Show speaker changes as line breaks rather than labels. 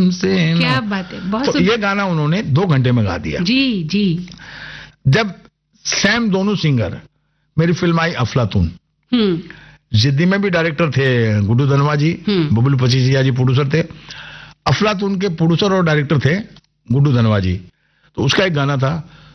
तुमसे ना।
क्या बात है, बहुत
तो ये गाना उन्होंने 2 घंटे में गा दिया।
जी जी।
जब सैम दोनों सिंगर, मेरी फिल्म आई अफलातून, जिद्दी में भी डायरेक्टर थे गुड्डू धनवा जी, बबलू पचीसिया जी प्रोड्यूसर थे। अफलातून के प्रोड्यूसर और डायरेक्टर थे गुड्डू धनवा जी। तो उसका एक गाना था,